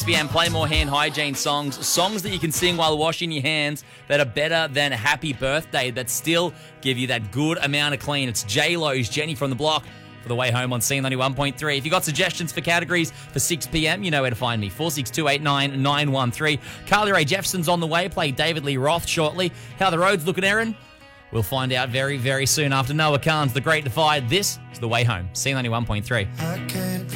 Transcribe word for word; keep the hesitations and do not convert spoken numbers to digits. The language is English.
six p.m. Play more hand hygiene songs. Songs that you can sing while washing your hands that are better than Happy Birthday, that still give you that good amount of clean. It's J-Lo's Jenny from the Block for the way home on C ninety-one point three. If you've got suggestions for categories for six p.m, you know where to find me. four six two eight nine nine one three. Carly Rae Jepsen's on the way. Play David Lee Roth shortly. How the road's looking, Aaron? We'll find out very, very soon after Noah Kahan's The Great Divide. This is The Way Home, C ninety-one point three. I can't